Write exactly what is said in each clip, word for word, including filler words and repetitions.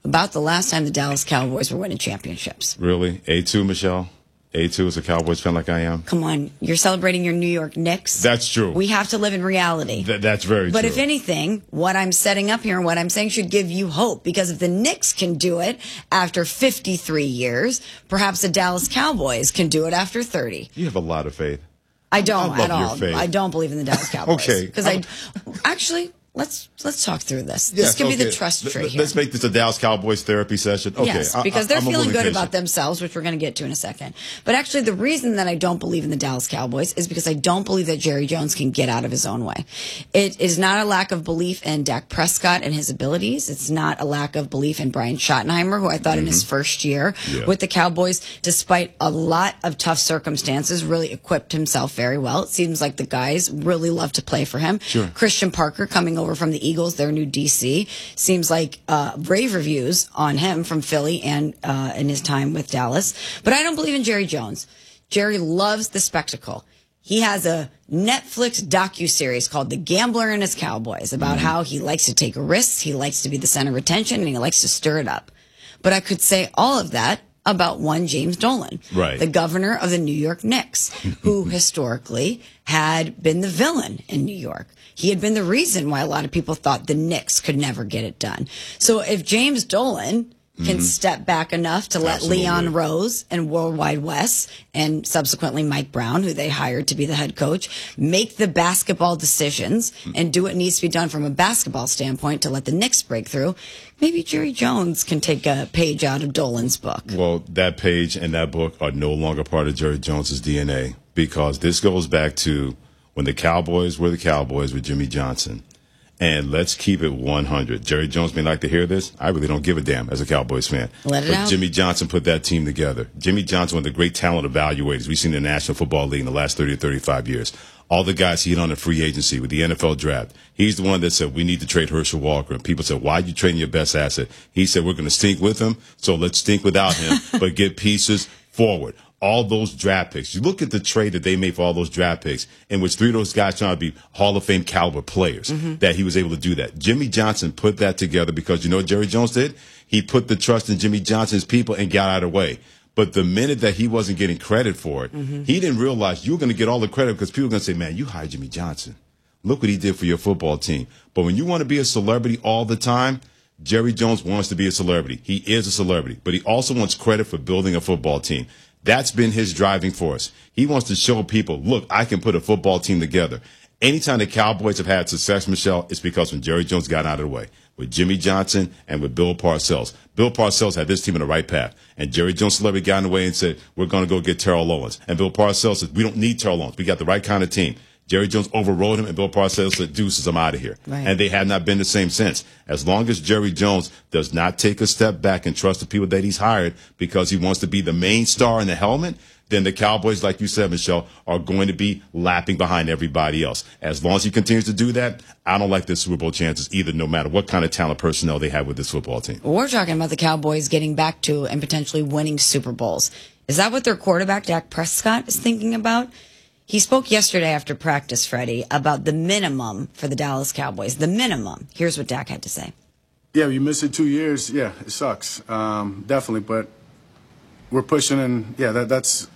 about the last time the Dallas Cowboys were winning championships. Really? A two, Michelle? A two is a Cowboys fan like I am? Come on. You're celebrating your New York Knicks. That's true. We have to live in reality. Th- that's very but true. But if anything, what I'm setting up here and what I'm saying should give you hope. Because if the Knicks can do it after fifty-three years, perhaps the Dallas Cowboys can do it after thirty. You have a lot of faith. I don't I love at all. your faith. I don't believe in the Dallas Cowboys. Okay. Because I actually... Let's let's talk through this. Yes, this could okay. be the trust tree here. Let's make this a Dallas Cowboys therapy session. Okay, yes, because I, they're I'm feeling good about themselves, which we're going to get to in a second. But actually, the reason that I don't believe in the Dallas Cowboys is because I don't believe that Jerry Jones can get out of his own way. It is not a lack of belief in Dak Prescott and his abilities. It's not a lack of belief in Brian Schottenheimer, who I thought mm-hmm. in his first year yeah. with the Cowboys, despite a lot of tough circumstances, really equipped himself very well. It seems like the guys really love to play for him. Sure. Christian Parker coming over from the Eagles, their new D C, seems like uh, rave reviews on him from Philly and uh, in his time with Dallas. But I don't believe in Jerry Jones. Jerry loves the spectacle. He has a Netflix docuseries called The Gambler and His Cowboys about mm-hmm. how he likes to take risks, he likes to be the center of attention, and he likes to stir it up. But I could say all of that about one James Dolan, right. the governor of the New York Knicks, who historically had been the villain in New York. He had been the reason why a lot of people thought the Knicks could never get it done. So if James Dolan can mm-hmm. step back enough to let Absolutely. Leon Rose and Worldwide Wes and subsequently Mike Brown, who they hired to be the head coach, make the basketball decisions and do what needs to be done from a basketball standpoint to let the Knicks break through, maybe Jerry Jones can take a page out of Dolan's book. Well, that page and that book are no longer part of Jerry Jones's D N A, because this goes back to when the Cowboys were the Cowboys with Jimmy Johnson. And let's keep it one hundred. Jerry Jones may like to hear this. I really don't give a damn as a Cowboys fan. Let it but out. Jimmy Johnson put that team together. Jimmy Johnson, one of the great talent evaluators we've seen in the National Football League in the last thirty or thirty-five years. All the guys he hit on the free agency with the N F L draft. He's the one that said, we need to trade Herschel Walker. And people said, why are you trading your best asset? He said, we're going to stink with him, so let's stink without him, but get pieces forward. All those draft picks. You look at the trade that they made for all those draft picks, in which three of those guys turned out to be Hall of Fame caliber players, mm-hmm. that he was able to do that. Jimmy Johnson put that together because you know what Jerry Jones did? He put the trust in Jimmy Johnson's people and got out of the way. But the minute that he wasn't getting credit for it, mm-hmm. he didn't realize you were going to get all the credit because people were going to say, man, you hired Jimmy Johnson. Look what he did for your football team. But when you want to be a celebrity all the time, Jerry Jones wants to be a celebrity. He is a celebrity, but he also wants credit for building a football team. That's been his driving force. He wants to show people, look, I can put a football team together. Anytime the Cowboys have had success, Michelle, it's because when Jerry Jones got out of the way with Jimmy Johnson and with Bill Parcells. Bill Parcells had this team on the right path. And Jerry Jones' celebrity got in the way and said, we're going to go get Terrell Owens. And Bill Parcells said, we don't need Terrell Owens. We got the right kind of team. Jerry Jones overrode him, and Bill Parcells said, deuces, I'm out of here. Right. And they have not been the same since. As long as Jerry Jones does not take a step back and trust the people that he's hired because he wants to be the main star in the helmet, then the Cowboys, like you said, Michelle, are going to be lapping behind everybody else. As long as he continues to do that, I don't like the Super Bowl chances either, no matter what kind of talent personnel they have with this football team. We're talking about the Cowboys getting back to and potentially winning Super Bowls. Is that what their quarterback, Dak Prescott, is thinking about? He spoke yesterday after practice, Freddie, about the minimum for the Dallas Cowboys. The minimum. Here's what Dak had to say. Yeah, you miss it two years. Yeah, it sucks. Um, definitely, but we're pushing, and yeah, that, that's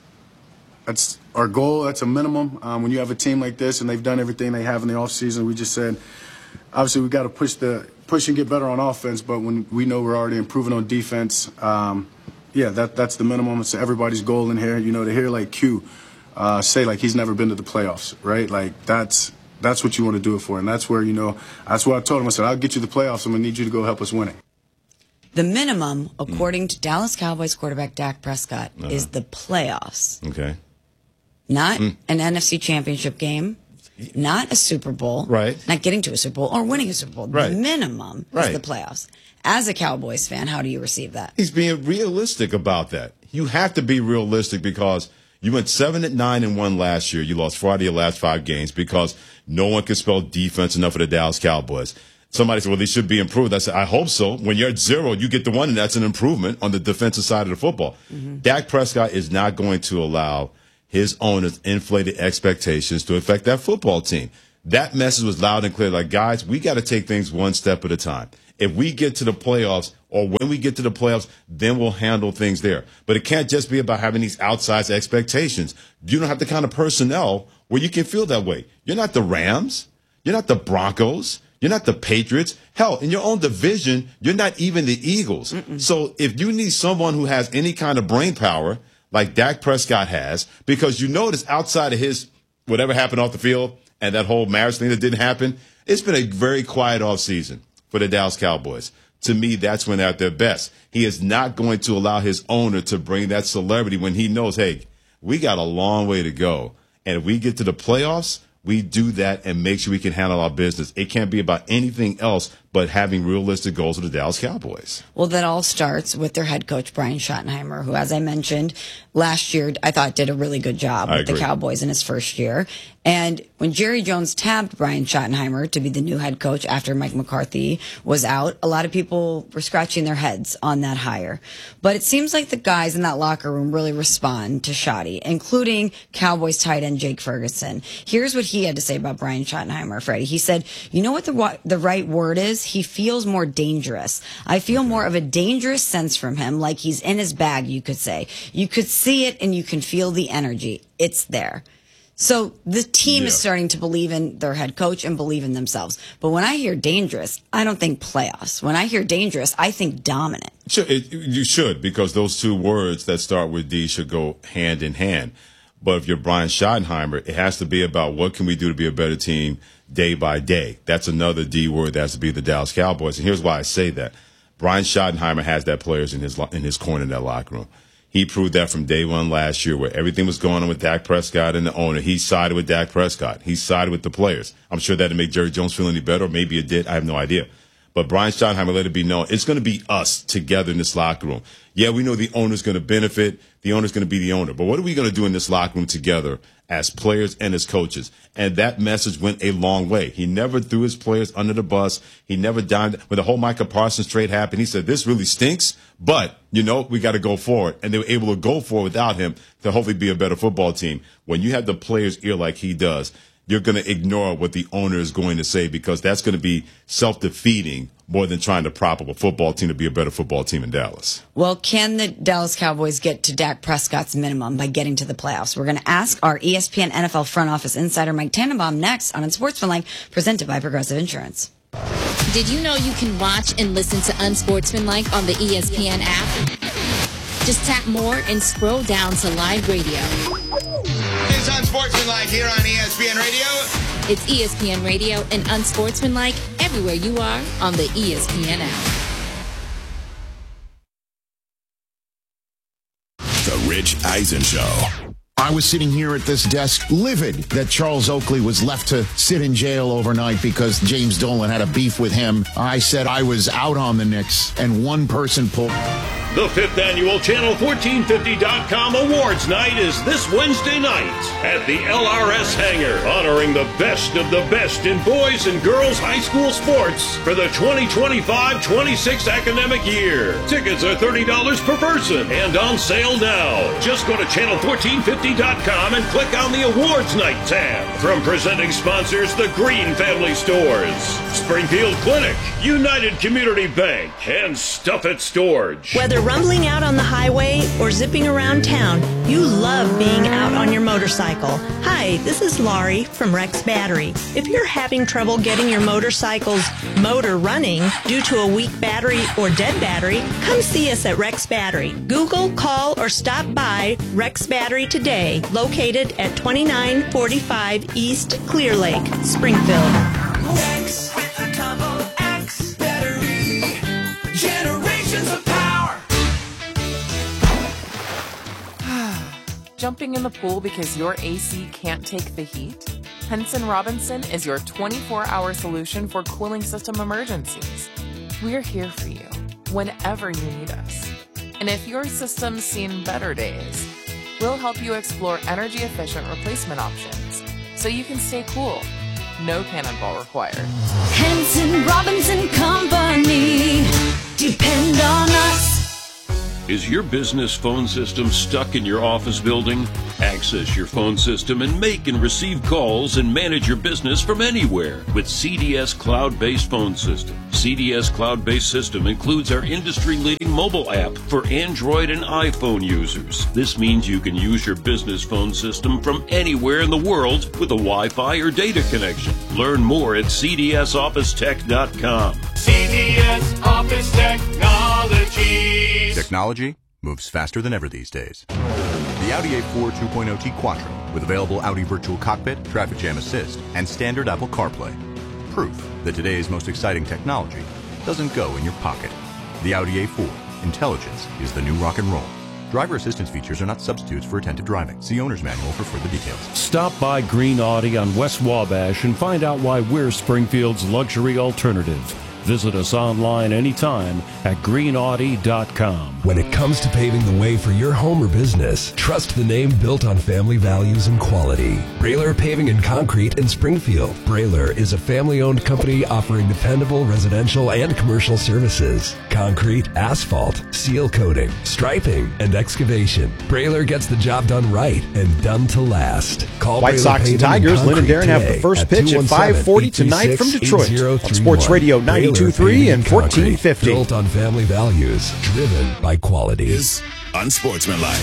that's our goal. That's a minimum. Um, when you have a team like this, and they've done everything they have in the offseason, we just said, obviously, we got to push the push and get better on offense. But when we know we're already improving on defense, um, yeah, that that's the minimum. It's everybody's goal in here. You know, to hear like Q. Uh, say like he's never been to the playoffs, right? Like that's that's what you want to do it for, and that's where you know that's what I told him. I said, I'll get you the playoffs. I'm gonna need you to go help us win it. The minimum, according mm. to Dallas Cowboys quarterback Dak Prescott, uh-huh. is the playoffs. Okay. Not mm. an N F C Championship game, not a Super Bowl, right? Not getting to a Super Bowl or winning a Super Bowl. Right. The minimum right. is the playoffs. As a Cowboys fan, how do you receive that? He's being realistic about that. You have to be realistic because you went seven at nine and one last year. You lost four out of your last five games because no one can spell defense enough for the Dallas Cowboys. Somebody said, well, they should be improved. I said, I hope so. When you're at zero, you get the one, and that's an improvement on the defensive side of the football. Mm-hmm. Dak Prescott is not going to allow his owners' inflated expectations to affect that football team. That message was loud and clear. Like, guys, we got to take things one step at a time. If we get to the playoffs, or when we get to the playoffs, then we'll handle things there. But it can't just be about having these outsized expectations. You don't have the kind of personnel where you can feel that way. You're not the Rams. You're not the Broncos. You're not the Patriots. Hell, in your own division, you're not even the Eagles. Mm-mm. So if you need someone who has any kind of brain power like Dak Prescott has, because you notice outside of his whatever happened off the field and that whole marriage thing that didn't happen, it's been a very quiet offseason for the Dallas Cowboys. To me, that's when they're at their best. He is not going to allow his owner to bring that celebrity when he knows, hey, we got a long way to go. And if we get to the playoffs, we do that and make sure we can handle our business. It can't be about anything else but having realistic goals with the Dallas Cowboys. Well, that all starts with their head coach, Brian Schottenheimer, who, as I mentioned, last year I thought did a really good job with the Cowboys in his first year. And when Jerry Jones tabbed Brian Schottenheimer to be the new head coach after Mike McCarthy was out, a lot of people were scratching their heads on that hire. But it seems like the guys in that locker room really respond to Schotty, including Cowboys tight end Jake Ferguson. Here's what he had to say about Brian Schottenheimer, Freddie. He said, you know what the, what the right word is? He feels more dangerous. I feel more of a dangerous sense from him, like he's in his bag, you could say. You could see it and you can feel the energy. It's there. So the team yeah. is starting to believe in their head coach and believe in themselves. But when I hear dangerous, I don't think playoffs. When I hear dangerous, I think dominant. Sure, it, you should, because those two words that start with D should go hand in hand. But if you're Brian Schottenheimer, it has to be about what can we do to be a better team day by day. That's another D word that has to be the Dallas Cowboys. And here's why I say that. Brian Schottenheimer has that players in his in his corner in that locker room. He proved that from day one last year, where everything was going on with Dak Prescott and the owner. He sided with Dak Prescott. He sided with the players. I'm sure that didn't make Jerry Jones feel any better, or maybe it did. I have no idea. But Brian Schottenheimer let it be known, it's going to be us together in this locker room. Yeah, we know the owner's going to benefit. The owner's going to be the owner. But what are we going to do in this locker room together as players and as coaches? And that message went a long way. He never threw his players under the bus. He never dined. When the whole Micah Parsons trade happened, he said, this really stinks, but, you know, we got to go forward. And they were able to go forward without him to hopefully be a better football team. When you have the players' ear like he does, you're going to ignore what the owner is going to say, because that's going to be self-defeating more than trying to prop up a football team to be a better football team in Dallas. Well, can the Dallas Cowboys get to Dak Prescott's minimum by getting to the playoffs? We're going to ask our E S P N N F L front office insider Mike Tannenbaum next on Unsportsmanlike, presented by Progressive Insurance. Did you know you can watch and listen to Unsportsmanlike on the E S P N app? Just tap more and scroll down to live radio. It's Unsportsmanlike here on E S P N Radio. It's E S P N Radio and Unsportsmanlike everywhere you are on the E S P N app. The Rich Eisen Show. I was sitting here at this desk livid that Charles Oakley was left to sit in jail overnight because James Dolan had a beef with him. I said I was out on the Knicks, and one person pulled. The fifth annual Channel fourteen fifty dot com Awards Night is this Wednesday night at the L R S Hangar, honoring the best of the best in boys and girls high school sports for the twenty twenty-five twenty-six academic year. Tickets are thirty dollars per person and on sale now. Just go to channel fourteen fifty dot com and click on the Awards Night tab. From presenting sponsors, the Green Family Stores, Springfield Clinic, United Community Bank, and Stuff It Storage. Whether rumbling out on the highway or zipping around town, you love being out on your motorcycle. Hi, this is Laurie from Rex Battery. If you're having trouble getting your motorcycle's motor running due to a weak battery or dead battery, come see us at Rex Battery. Google, call, or stop by Rex Battery today, located at twenty-nine forty-five East Clear Lake, Springfield. Rex with a double X battery. Generations of power. Jumping in the pool because your A C can't take the heat? Henson Robinson is your twenty-four hour solution for cooling system emergencies. We're here for you whenever you need us. And if your system's seen better days, we'll help you explore energy-efficient replacement options so you can stay cool. No cannonball required. Henson Robinson Company. Depend on us. Is your business phone system stuck in your office building? At access your phone system and make and receive calls and manage your business from anywhere with C D S Cloud-Based Phone System. C D S Cloud-Based System includes our industry-leading mobile app for Android and iPhone users. This means you can use your business phone system from anywhere in the world with a Wi-Fi or data connection. Learn more at C D S office tech dot com. C D S Office Technologies. Technology moves faster than ever these days. The Audi A four two point oh T Quattro with available Audi Virtual Cockpit, Traffic Jam Assist, and standard Apple CarPlay. Proof that today's most exciting technology doesn't go in your pocket. The Audi A four. Intelligence is the new rock and roll. Driver assistance features are not substitutes for attentive driving. See owner's manual for further details. Stop by Green Audi on West Wabash and find out why we're Springfield's luxury alternative. Visit us online anytime at green audi dot com. When it comes to paving the way for your home or business, trust the name built on family values and quality. Brailer Paving and Concrete in Springfield. Brailer is a family-owned company offering dependable residential and commercial services. Concrete, asphalt, seal coating, striping, and excavation. Brailer gets the job done right and done to last. Call White Brailer Sox Paving and Tigers, Lynn and Darren have the first pitch at five forty tonight from Detroit on Sports Radio ninety-two point three and fourteen fifty. Built on family values, driven by quality. Is unsportsmanlike.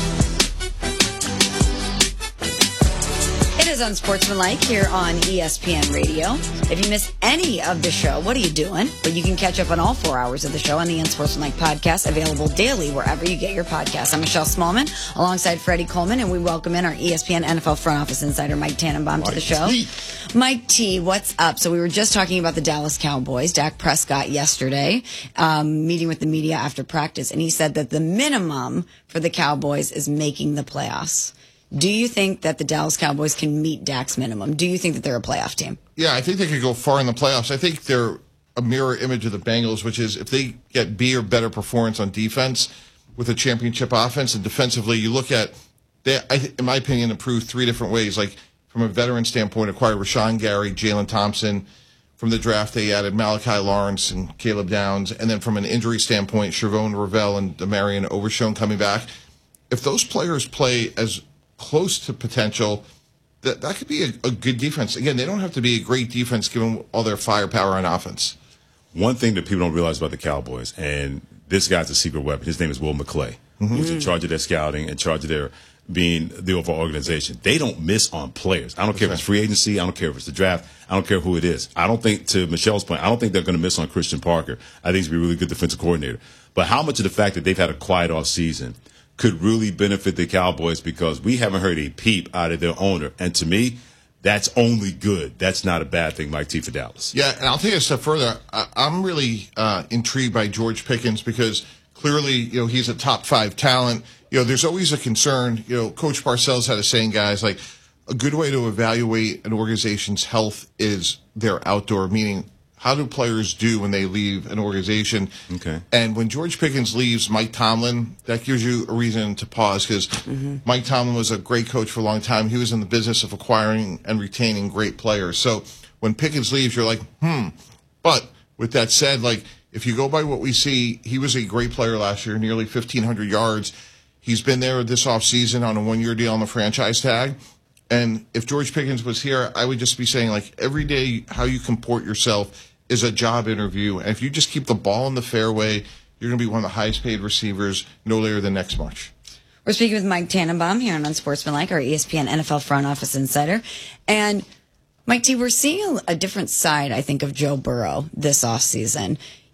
It is Unsportsmanlike here on E S P N Radio. If you miss any of the show, what are you doing? But you can catch up on all four hours of the show on the Unsportsmanlike podcast, available daily wherever you get your podcasts. I'm Michelle Smallman, alongside Freddie Coleman, and we welcome in our E S P N N F L front office insider, Mike Tannenbaum, to the show. Mike T, what's up? So we were just talking about the Dallas Cowboys. Dak Prescott yesterday, um, meeting with the media after practice, and he said that the minimum for the Cowboys is making the playoffs. Do you think that the Dallas Cowboys can meet Dak's minimum? Do you think that they're a playoff team? Yeah, I think they could go far in the playoffs. I think they're a mirror image of the Bengals, which is if they get B or better performance on defense with a championship offense, and defensively, you look at, they, I, in my opinion, improved three different ways. Like from a veteran standpoint, acquired Rashawn Gary, Jalen Thompson. From the draft, they added Malachi Lawrence and Caleb Downs. And then from an injury standpoint, Shervon Ravel and Demarion Overshown coming back. If those players play as close to potential, that that could be a, a good defense. Again, they don't have to be a great defense given all their firepower on offense. One thing that people don't realize about the Cowboys, and this guy's a secret weapon, his name is Will McClay, mm-hmm. who's in charge of their scouting, in charge of their being the overall organization. They don't miss on players. I don't That's care right. if it's free agency. I don't care if it's the draft. I don't care who it is. I don't think, to Michelle's point, I don't think they're going to miss on Christian Parker. I think he's going to be a really good defensive coordinator. But how much of the fact that they've had a quiet off season could really benefit the Cowboys, because we haven't heard a peep out of their owner. And to me, that's only good. That's not a bad thing, Mike T, for Dallas. Yeah, and I'll take it a step further. I, I'm really uh, intrigued by George Pickens, because clearly, you know, he's a top five talent. You know, there's always a concern. You know, Coach Parcells had a saying, guys, like a good way to evaluate an organization's health is their outdoor, meaning how do players do when they leave an organization? Okay. And when George Pickens leaves Mike Tomlin, that gives you a reason to pause, because mm-hmm. Mike Tomlin was a great coach for a long time. He was in the business of acquiring and retaining great players. So when Pickens leaves, you're like, hmm. But with that said, like, if you go by what we see, he was a great player last year, nearly fifteen hundred yards. He's been there this offseason on a one-year deal on the franchise tag. And if George Pickens was here, I would just be saying, like, every day how you comport yourself is a job interview. And if you just keep the ball in the fairway, you're going to be one of the highest paid receivers no later than next March. We're speaking with Mike Tannenbaum here on Unsportsmanlike, our E S P N N F L front office insider. And Mike T, we're seeing a, a different side, I think, of Joe Burrow this offseason.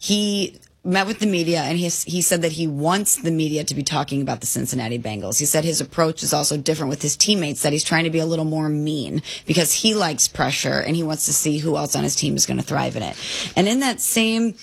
He met with the media, and he, he said that he wants the media to be talking about the Cincinnati Bengals. He said his approach is also different with his teammates, that he's trying to be a little more mean because he likes pressure and he wants to see who else on his team is going to thrive in it. And in that same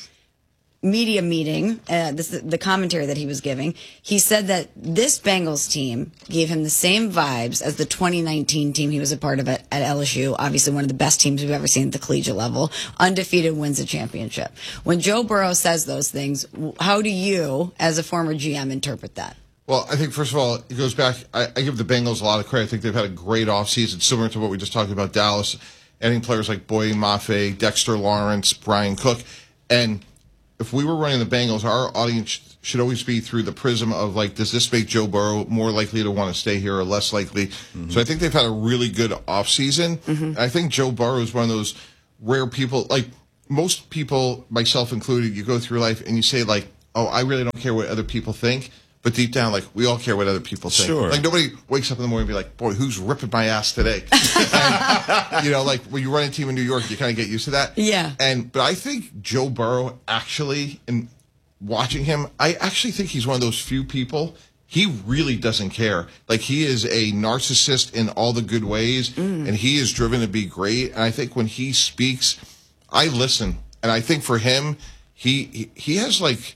media meeting, uh, this the commentary that he was giving, he said that this Bengals team gave him the same vibes as the twenty nineteen team he was a part of at, at L S U, obviously one of the best teams we've ever seen at the collegiate level, undefeated, wins a championship. When Joe Burrow says those things, how do you, as a former G M, interpret that? Well, I think, first of all, it goes back, I, I give the Bengals a lot of credit. I think they've had a great offseason, similar to what we just talked about Dallas, adding players like Boye Mafe, Dexter Lawrence, Brian Cook, and if we were running the Bengals, our audience should always be through the prism of, like, does this make Joe Burrow more likely to want to stay here or less likely? Mm-hmm. So I think they've had a really good offseason. Mm-hmm. I think Joe Burrow is one of those rare people, like most people, myself included, you go through life and you say, like, oh, I really don't care what other people think. But deep down, like, we all care what other people think. Sure. Like, nobody wakes up in the morning and be like, boy, who's ripping my ass today? And, you know, like, when you run a team in New York, you kind of get used to that. Yeah. And But I think Joe Burrow actually, in watching him, I actually think he's one of those few people, he really doesn't care. Like, he is a narcissist in all the good ways, mm. and he is driven to be great. And I think when he speaks, I listen. And I think for him, he he, he has, like...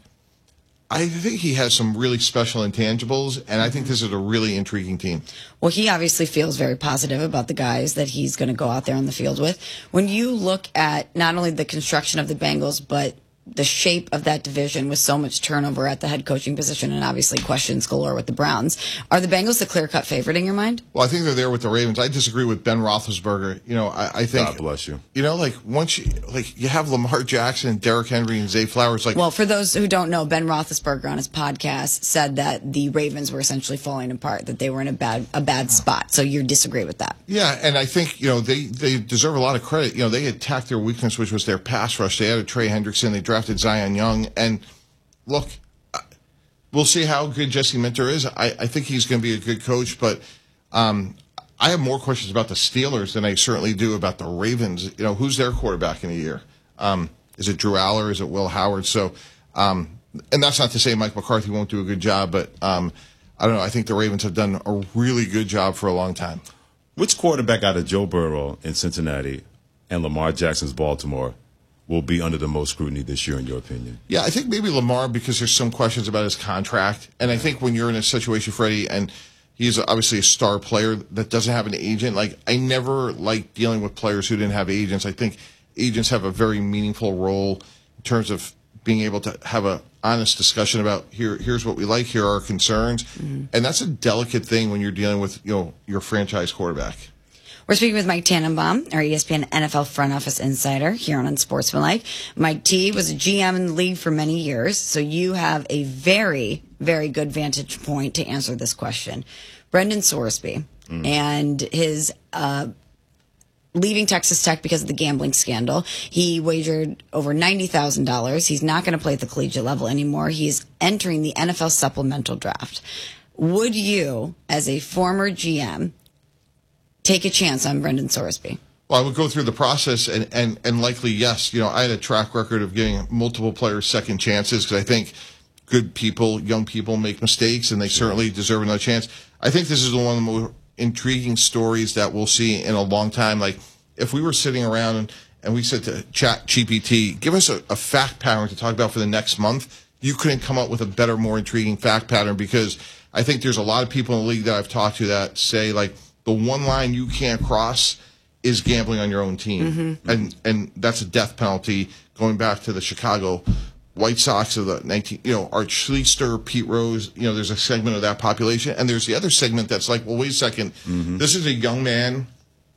I think he has some really special intangibles, and I think this is a really intriguing team. Well, he obviously feels very positive about the guys that he's going to go out there on the field with. When you look at not only the construction of the Bengals, but the shape of that division with so much turnover at the head coaching position and obviously questions galore with the Browns, are the Bengals the clear-cut favorite in your mind? Well, I think they're there with the Ravens. I disagree with Ben Roethlisberger. You know, I, I think... God bless you. You know, like, once you... Like, you have Lamar Jackson and Derrick Henry and Zay Flowers, like... Well, for those who don't know, Ben Roethlisberger on his podcast said that the Ravens were essentially falling apart, that they were in a bad a bad spot. So you disagree with that? Yeah, and I think, you know, they, they deserve a lot of credit. You know, they attacked their weakness, which was their pass rush. They added Trey Hendrickson. They drafted Zion Young. And look, we'll see how good Jesse Minter is. I, I think he's going to be a good coach, but um, I have more questions about the Steelers than I certainly do about the Ravens. You know, who's their quarterback in a year? Um, is it Drew Aller? Is it Will Howard? So, um, and that's not to say Mike McCarthy won't do a good job, but um, I don't know. I think the Ravens have done a really good job for a long time. Which quarterback out of Joe Burrow in Cincinnati and Lamar Jackson's Baltimore will be under the most scrutiny this year, in your opinion? Yeah, I think maybe Lamar, because there's some questions about his contract. And I think when you're in a situation, Freddie, and he's obviously a star player that doesn't have an agent, like, I never like dealing with players who didn't have agents. I think agents have a very meaningful role in terms of being able to have an honest discussion about, here, here's what we like, here are our concerns. Mm-hmm. And that's a delicate thing when you're dealing with, you know, your franchise quarterback. We're speaking with Mike Tannenbaum, our E S P N N F L front office insider here on Unsportsmanlike. Mike T was a G M in the league for many years, so you have a very, very good vantage point to answer this question. Brendan Sorsby mm. and his uh, leaving Texas Tech because of the gambling scandal. He wagered over ninety thousand dollars. He's not going to play at the collegiate level anymore. He's entering the N F L supplemental draft. Would you, as a former G M, take a chance on Brendan Sorsby? Well, I would go through the process, and, and, and likely, yes. You know, I had a track record of giving multiple players second chances because I think good people, young people make mistakes, and they certainly deserve another chance. I think this is one of the more intriguing stories that we'll see in a long time. Like, if we were sitting around and, and we said to Chat G P T, give us a, a fact pattern to talk about for the next month, you couldn't come up with a better, more intriguing fact pattern, because I think there's a lot of people in the league that I've talked to that say, like, the one line you can't cross is gambling on your own team. Mm-hmm. And and that's a death penalty, going back to the Chicago White Sox of the nineteen, you know, Art Schlichter, Pete Rose. You know, there's a segment of that population. And there's the other segment that's like, well, wait a second. Mm-hmm. This is a young man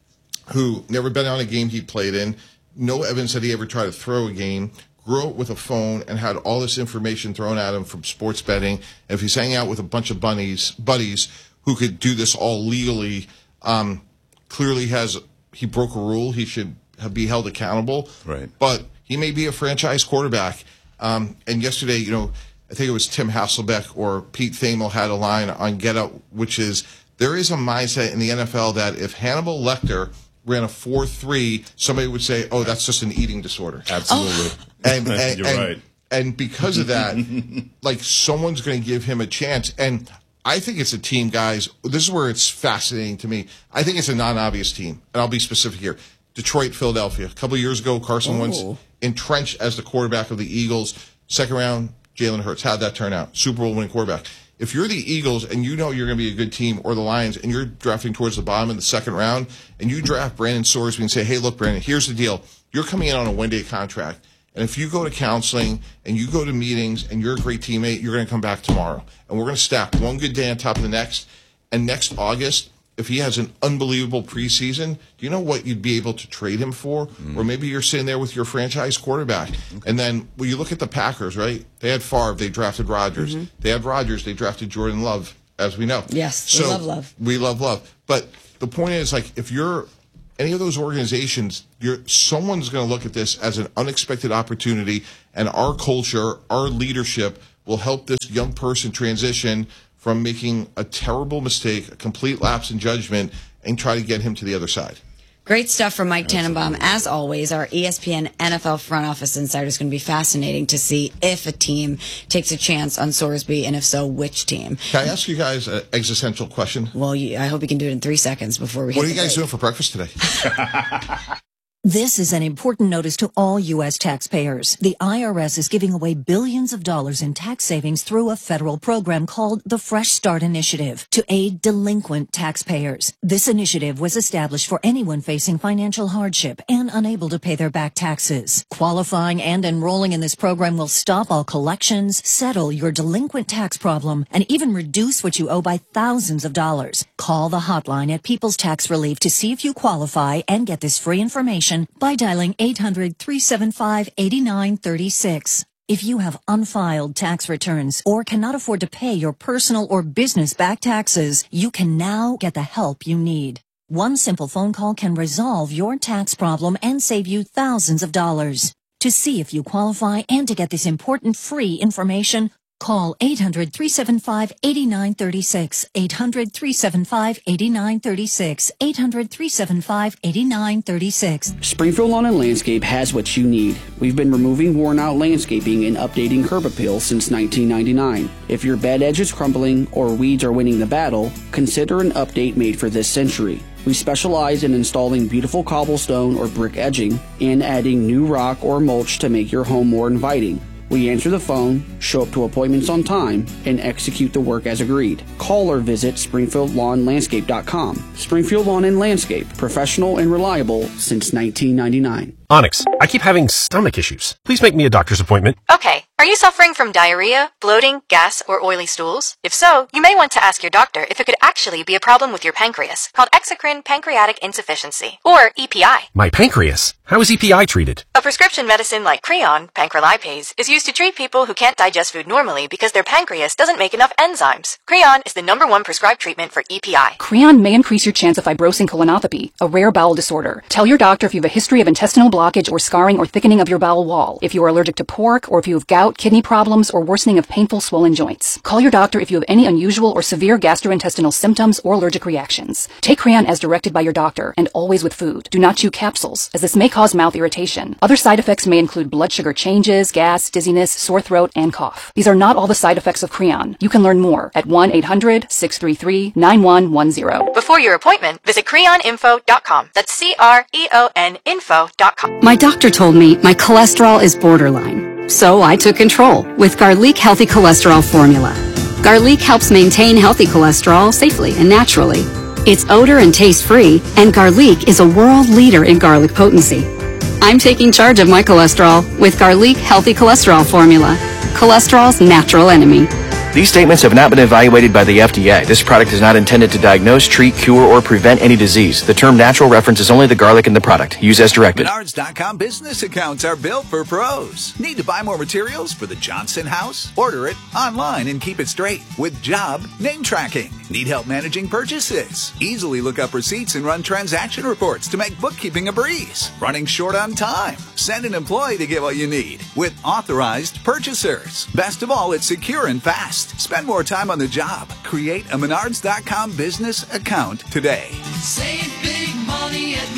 who never been on a game he played in, no evidence that he ever tried to throw a game, grew up with a phone and had all this information thrown at him from sports betting. And if he's hanging out with a bunch of bunnies, buddies who could do this all legally, um, clearly has he broke a rule. He should have, be held accountable. Right. But he may be a franchise quarterback. Um, and yesterday, you know, I think it was Tim Hasselbeck or Pete Thamel had a line on Get Up, which is, there is a mindset in the N F L that if Hannibal Lecter ran a four three, somebody would say, oh, that's just an eating disorder. Absolutely. Oh. And, and, You're and, right. And because of that, like, someone's going to give him a chance. And I think it's a team, guys. This is where it's fascinating to me. I think it's a non-obvious team, and I'll be specific here. Detroit, Philadelphia. A couple of years ago, Carson oh. Wentz entrenched as the quarterback of the Eagles. Second round, Jalen Hurts. How'd that turn out? Super Bowl winning quarterback. If you're the Eagles and you know you're going to be a good team, or the Lions, and you're drafting towards the bottom in the second round, and you draft Brandon Sorsby and say, hey, look, Brandon, here's the deal. You're coming in on a one-day contract. And if you go to counseling and you go to meetings and you're a great teammate, you're going to come back tomorrow. And we're going to stack one good day on top of the next. And next August, if he has an unbelievable preseason, do you know what you'd be able to trade him for? Mm. Or maybe you're sitting there with your franchise quarterback. Okay. And then when you look at the Packers, right? They had Favre, they drafted Rodgers. Mm-hmm. They had Rodgers, they drafted Jordan Love, as we know. Yes, so we love Love. We love Love. But the point is, like, if you're any of those organizations, you're someone's going to look at this as an unexpected opportunity, and our culture, our leadership will help this young person transition from making a terrible mistake, a complete lapse in judgment, and try to get him to the other side. Great stuff from Mike Tannenbaum. As always, our E S P N N F L front office insider is going to be fascinating to see if a team takes a chance on Sorsby, and if so, which team. Can I ask you guys an existential question? Well, you, I hope you can do it in three seconds before we What hit are you the guys break. doing for breakfast today? This is an important notice to all U S taxpayers. The I R S is giving away billions of dollars in tax savings through a federal program called the Fresh Start Initiative to aid delinquent taxpayers. This initiative was established for anyone facing financial hardship and unable to pay their back taxes. Qualifying and enrolling in this program will stop all collections, settle your delinquent tax problem, and even reduce what you owe by thousands of dollars. Call the hotline at People's Tax Relief to see if you qualify and get this free information by dialing eight hundred, three seven five, eight nine three six. If you have unfiled tax returns or cannot afford to pay your personal or business back taxes, you can now get the help you need. One simple phone call can resolve your tax problem and save you thousands of dollars. To see if you qualify and to get this important free information, call eight hundred, three seven five, eight nine three six, eight hundred, three seven five, eight nine three six, eight hundred, three seven five, eight nine three six. Springfield Lawn and Landscape has what you need. We've been removing worn-out landscaping and updating curb appeal since nineteen ninety-nine. If your bed edge is crumbling or weeds are winning the battle, consider an update made for this century. We specialize in installing beautiful cobblestone or brick edging and adding new rock or mulch to make your home more inviting. We answer the phone, show up to appointments on time, and execute the work as agreed. Call or visit Springfield Lawn Landscape dot com. Springfield Lawn and Landscape, professional and reliable since nineteen ninety-nine. Onyx, I keep having stomach issues. Please make me a doctor's appointment. Okay. Are you suffering from diarrhea, bloating, gas, or oily stools? If so, you may want to ask your doctor if it could actually be a problem with your pancreas, called exocrine pancreatic insufficiency, or E P I. My pancreas? How is E P I treated? A prescription medicine like Creon, pancrelipase, is used to treat people who can't digest food normally because their pancreas doesn't make enough enzymes. Creon is the number one prescribed treatment for E P I. Creon may increase your chance of fibrosing colonopathy, a rare bowel disorder. Tell your doctor if you have a history of intestinal blockage or scarring or thickening of your bowel wall, if you are allergic to pork, or if you have gout, kidney problems, or worsening of painful swollen joints. Call your doctor if you have any unusual or severe gastrointestinal symptoms or allergic reactions. Take Creon as directed by your doctor, and always with food. Do not chew capsules, as this may cause mouth irritation. Other side effects may include blood sugar changes, gas, dizziness, sore throat, and cough. These are not all the side effects of Creon. You can learn more at one eight hundred, six three three, nine one one zero. Before your appointment, visit creon info dot com. That's C R E O N info dot com. My doctor told me my cholesterol is borderline, so I took control with Garlic Healthy Cholesterol Formula. Garlic helps maintain healthy cholesterol safely and naturally. It's odor and taste free, and Garlic is a world leader in garlic potency. I'm taking charge of my cholesterol with Garlic Healthy Cholesterol Formula, cholesterol's natural enemy. These statements have not been evaluated by the F D A. This product is not intended to diagnose, treat, cure, or prevent any disease. The term natural references only the garlic in the product. Use as directed. Menards dot com business accounts are built for pros. Need to buy more materials for the Johnson house? Order it online and keep it straight with job name tracking. Need help managing purchases? Easily look up receipts and run transaction reports to make bookkeeping a breeze. Running short on time? Send an employee to get what you need with authorized purchasers. Best of all, it's secure and fast. Spend more time on the job. Create a Menards dot com business account today. Save big money at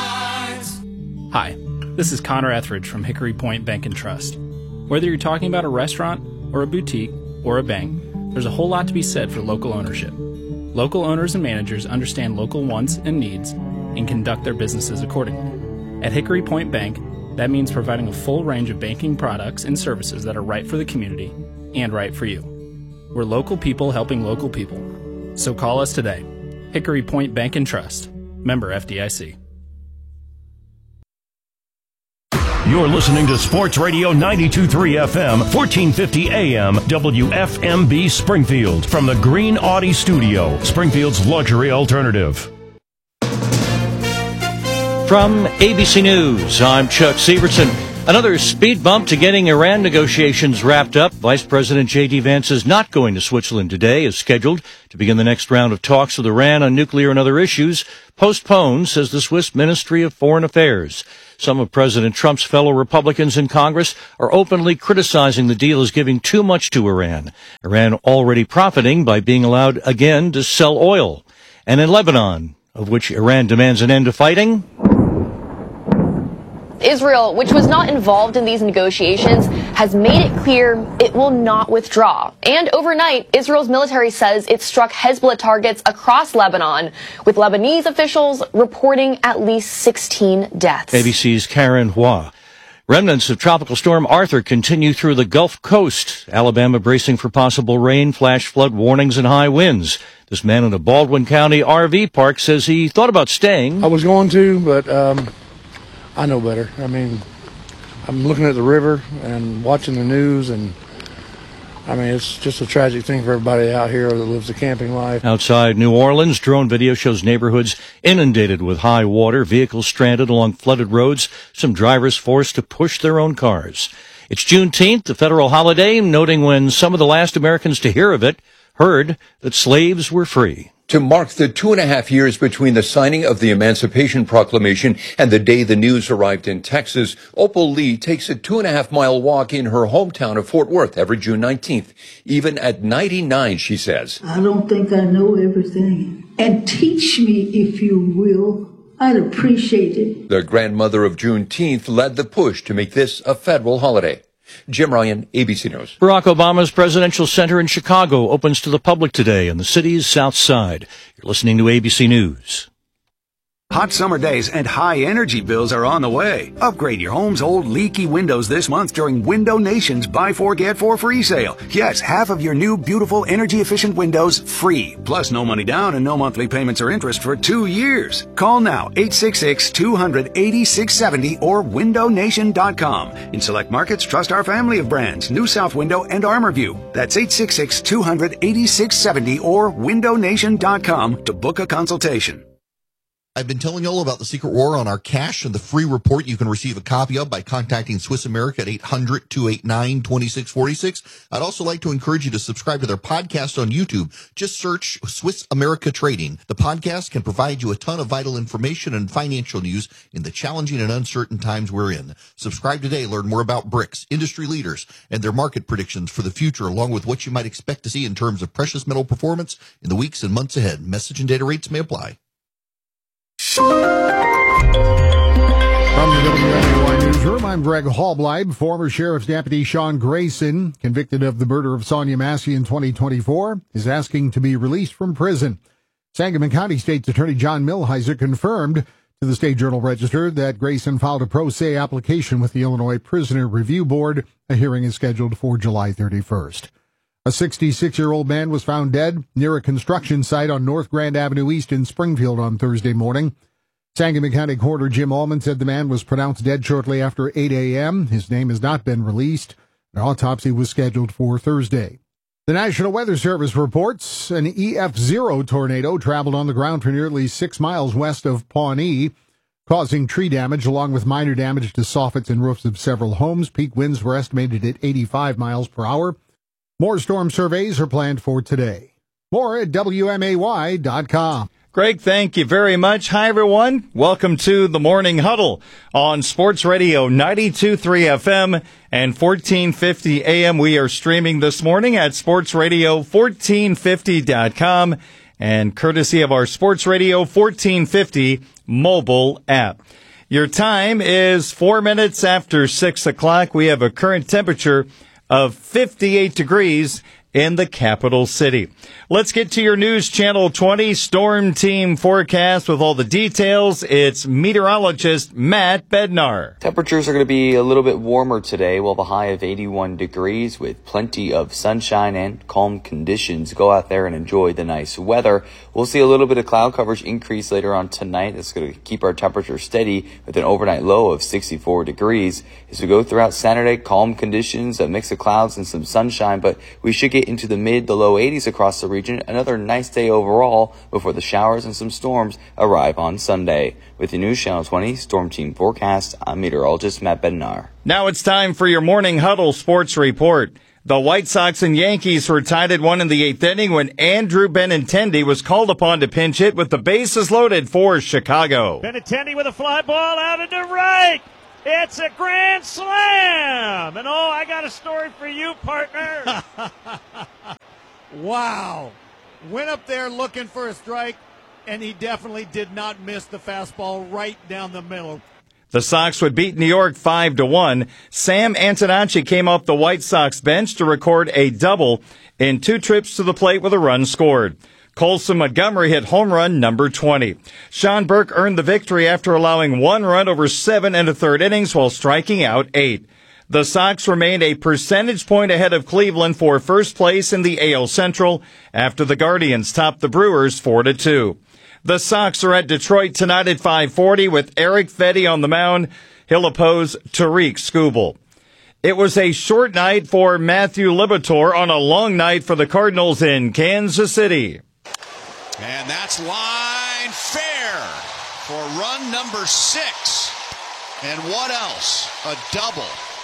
Menards. Hi, this is Connor Etheridge from Hickory Point Bank and Trust. Whether you're talking about a restaurant or a boutique or a bank, there's a whole lot to be said for local ownership. Local owners and managers understand local wants and needs and conduct their businesses accordingly. At Hickory Point Bank, that means providing a full range of banking products and services that are right for the community and right for you. We're local people helping local people. So call us today. Hickory Point Bank and Trust. Member F D I C. You're listening to Sports Radio ninety-two point three F M, fourteen fifty A M, W F M B Springfield, from the Green Audi Studio, Springfield's luxury alternative. From A B C News, I'm Chuck Severson. Another speed bump to getting Iran negotiations wrapped up. Vice President J D Vance is not going to Switzerland today, as scheduled to begin the next round of talks with Iran on nuclear and other issues. Postponed, says the Swiss Ministry of Foreign Affairs. Some of President Trump's fellow Republicans in Congress are openly criticizing the deal as giving too much to Iran. Iran already profiting by being allowed again to sell oil. And in Lebanon, of which Iran demands an end to fighting, Israel, which was not involved in these negotiations, has made it clear it will not withdraw. And overnight, Israel's military says it struck Hezbollah targets across Lebanon, with Lebanese officials reporting at least sixteen deaths. A B C's Karen Hua. Remnants of Tropical Storm Arthur continue through the Gulf Coast. Alabama bracing for possible rain, flash flood warnings, and high winds. This man in a Baldwin County R V park says he thought about staying. I was going to, but um, I know better. I mean, I'm looking at the river and watching the news, and I mean, it's just a tragic thing for everybody out here that lives a camping life. Outside New Orleans, drone video shows neighborhoods inundated with high water, vehicles stranded along flooded roads, some drivers forced to push their own cars. It's Juneteenth, the federal holiday, noting when some of the last Americans to hear of it heard that slaves were free. To mark the two and a half years between the signing of the Emancipation Proclamation and the day the news arrived in Texas, Opal Lee takes a two and a half mile walk in her hometown of Fort Worth every June nineteenth. Even at ninety-nine, she says, I don't think I know everything. And teach me, if you will. I'd appreciate it. The grandmother of Juneteenth led the push to make this a federal holiday. Jim Ryan, A B C News. Barack Obama's presidential center in Chicago opens to the public today on the city's south side. You're listening to A B C News. Hot summer days and high energy bills are on the way. Upgrade your home's old leaky windows this month during Window Nation's Buy Four Get Four free sale. Yes, half of your new beautiful energy efficient windows free. Plus no money down and no monthly payments or interest for two years. Call now eight six six, two hundred, eighty-six seventy or window nation dot com. In select markets, trust our family of brands, New South Window and ArmorView. That's eight six six, two hundred, eighty-six seventy or window nation dot com to book a consultation. I've been telling you all about the secret war on our cash and the free report you can receive a copy of by contacting Swiss America at eight hundred, two eight nine, two six four six. I'd also like to encourage you to subscribe to their podcast on YouTube. Just search Swiss America Trading. The podcast can provide you a ton of vital information and financial news in the challenging and uncertain times we're in. Subscribe today. Learn more about BRICS, industry leaders, and their market predictions for the future, along with what you might expect to see in terms of precious metal performance in the weeks and months ahead. Message and data rates may apply. From the W M A Y Newsroom, I'm Greg Hallbleib. Former Sheriff's Deputy Sean Grayson, convicted of the murder of Sonia Massey in twenty twenty-four, is asking to be released from prison. Sangamon County State's Attorney John Millhiser confirmed to the State Journal-Register that Grayson filed a pro se application with the Illinois Prisoner Review Board. A hearing is scheduled for July thirty-first. A sixty-six-year-old man was found dead near a construction site on North Grand Avenue East in Springfield on Thursday morning. Sangamon County Coroner Jim Allman said the man was pronounced dead shortly after eight a.m. His name has not been released. An autopsy was scheduled for Thursday. The National Weather Service reports an E F zero tornado traveled on the ground for nearly six miles west of Pawnee, causing tree damage along with minor damage to soffits and roofs of several homes. Peak winds were estimated at eighty-five miles per hour. More storm surveys are planned for today. More at W M A Y dot com. Greg, thank you very much. Hi, everyone. Welcome to the Morning Huddle on Sports Radio ninety-two point three F M and fourteen fifty A M. We are streaming this morning at sports radio fourteen fifty dot com and courtesy of our Sports Radio fourteen fifty mobile app. Your time is four minutes after six o'clock. We have a current temperature of fifty-eight degrees in the capital city. Let's get to your News Channel twenty Storm Team forecast with all the details. It's meteorologist Matt Bednar. Temperatures are going to be a little bit warmer today. We'll have a high of eighty-one degrees with plenty of sunshine and calm conditions. Go out there and enjoy the nice weather. We'll see a little bit of cloud coverage increase later on tonight. That's going to keep our temperature steady with an overnight low of sixty-four degrees. As we go throughout Saturday, calm conditions, a mix of clouds and some sunshine, but we should get into the mid to low eighties across the region. Another nice day overall before the showers and some storms arrive on Sunday. With the News Channel twenty Storm Team forecast, I'm meteorologist Matt Bednar. Now it's time for your Morning Huddle Sports Report. The White Sox and Yankees were tied at one in the eighth inning when Andrew Benintendi was called upon to pinch hit with the bases loaded for Chicago. Benintendi with a fly ball out into right. It's a grand slam. And oh, I got a story for you, partner. Wow. Went up there looking for a strike, and he definitely did not miss the fastball right down the middle. The Sox would beat New York five to one. Sam Antonacci came off the White Sox bench to record a double in two trips to the plate with a run scored. Colson Montgomery hit home run number twenty. Sean Burke earned the victory after allowing one run over seven and a third innings while striking out eight. The Sox remained a percentage point ahead of Cleveland for first place in the A L Central after the Guardians topped the Brewers four to two. The Sox are at Detroit tonight at five forty with Eric Fedde on the mound. He'll oppose Tariq Skubal. It was a short night for Matthew Liberatore on a long night for the Cardinals in Kansas City. And that's line fair for run number six. And what else? A double.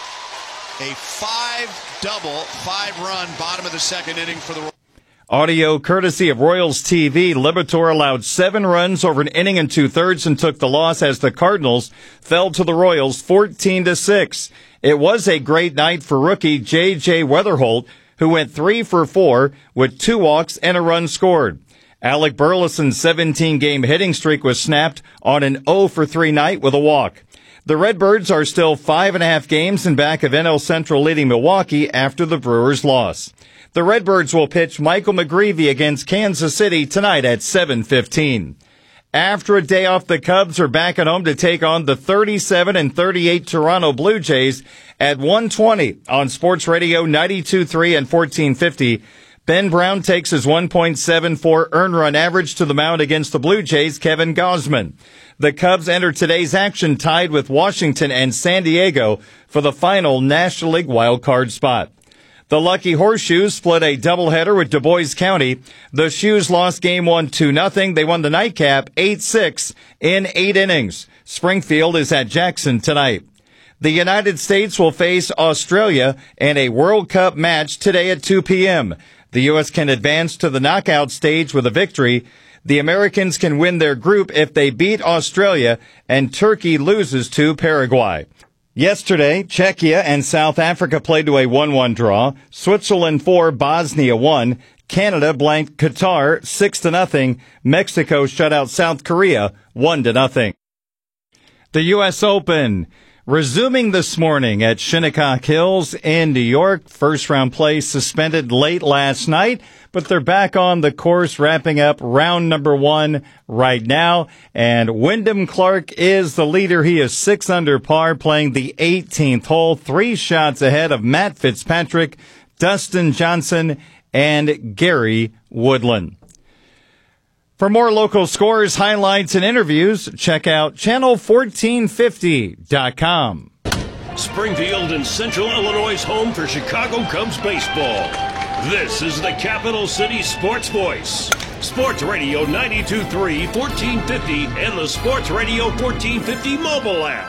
A five-double, five-run bottom of the second inning for the Royals. Audio courtesy of Royals T V. Liberatore allowed seven runs over an inning and two-thirds and took the loss as the Cardinals fell to the Royals fourteen to six. It was a great night for rookie J J Weatherholt, who went three for four with two walks and a run scored. Alec Burleson's seventeen-game hitting streak was snapped on an oh for three night with a walk. The Redbirds are still five and a half games in back of N L Central leading Milwaukee after the Brewers' loss. The Redbirds will pitch Michael McGreevy against Kansas City tonight at seven fifteen. After a day off, the Cubs are back at home to take on the thirty-seven and thirty-eight Toronto Blue Jays at one twenty on Sports Radio ninety-two point three and fourteen fifty. Ben Brown takes his one point seven four earned run average to the mound against the Blue Jays' Kevin Gausman. The Cubs enter today's action tied with Washington and San Diego for the final National League wildcard spot. The Lucky Horseshoes split a doubleheader with Du Bois County. The Shoes lost game one two nothing. They won the nightcap eight six in eight innings. Springfield is at Jackson tonight. The United States will face Australia in a World Cup match today at two p.m. The U S can advance to the knockout stage with a victory. The Americans can win their group if they beat Australia and Turkey loses to Paraguay. Yesterday, Czechia and South Africa played to a one one draw. Switzerland four, Bosnia one. Canada blanked Qatar six to nothing. Mexico shut out South Korea one to nothing. The U S Open resuming this morning at Shinnecock Hills in New York. First round play suspended late last night, but they're back on the course wrapping up round number one right now. And Wyndham Clark is the leader. He is six under par playing the eighteenth hole, three shots ahead of Matt Fitzpatrick, Dustin Johnson, and Gary Woodland. For more local scores, highlights, and interviews, check out channel fourteen fifty dot com. Springfield and Central Illinois' home for Chicago Cubs baseball. This is the Capital City Sports Voice. Sports Radio ninety-two point three, fourteen fifty, and the Sports Radio fourteen fifty mobile app.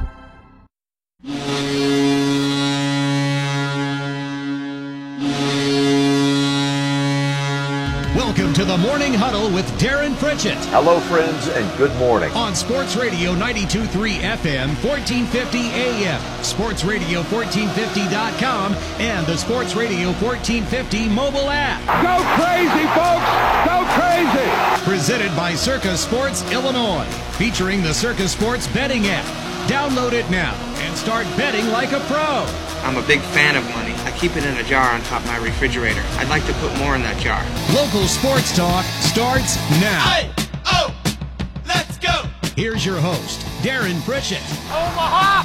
Welcome to the Morning Huddle with Darren Pritchett. Hello, friends, and good morning. On Sports Radio ninety-two point three F M, fourteen fifty A M, Sports Radio fourteen fifty dot com, and the Sports Radio fourteen fifty mobile app. Go crazy, folks! Go crazy! Presented by Circa Sports Illinois, featuring the Circa Sports betting app. Download it now and start betting like a pro. I'm a big fan of money. I keep it in a jar on top of my refrigerator. I'd like to put more in that jar. Local sports talk starts now. Hey, oh, let's go. Here's your host, Darren Pritchett. Omaha!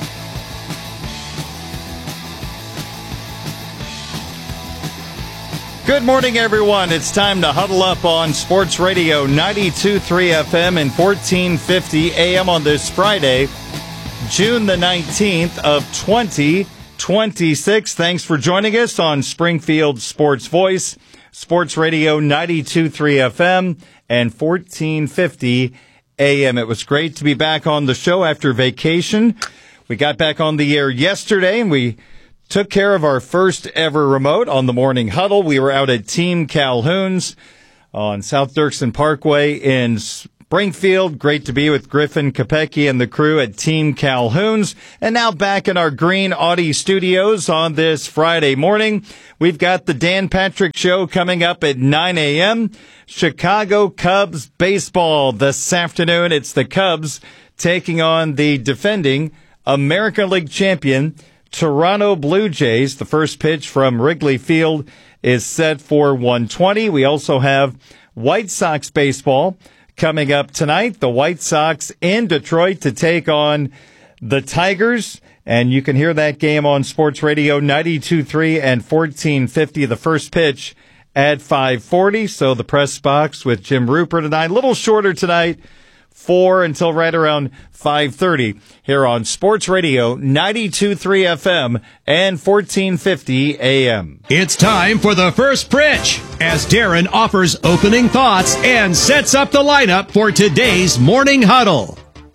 Good morning, everyone. It's time to huddle up on Sports Radio ninety-two point three F M and fourteen fifty A M on this Friday, June the nineteenth of twenty twenty-six. Thanks for joining us on Springfield Sports Voice, Sports Radio ninety-two point three F M and fourteen fifty A M. It was great to be back on the show after vacation. We got back on the air yesterday, and we took care of our first ever remote on the Morning Huddle. We were out at Team Calhoun's on South Dirksen Parkway in Springfield. Great to be with Griffin Kopecky and the crew at Team Calhoun's. And now back in our Green Audi studios on this Friday morning. We've got the Dan Patrick Show coming up at nine A M Chicago Cubs baseball this afternoon. It's the Cubs taking on the defending American League champion Toronto Blue Jays. The first pitch from Wrigley Field is set for one twenty. We also have White Sox baseball coming up tonight. The White Sox in Detroit to take on the Tigers. And you can hear that game on Sports Radio ninety-two point three and fourteen fifty. The first pitch at five forty. So the press box with Jim Rupert and I, a little shorter tonight, four until right around five thirty here on Sports Radio ninety-two point three F M and fourteen fifty A M. It's time for the first pitch as Darren offers opening thoughts and sets up the lineup for today's Morning Huddle.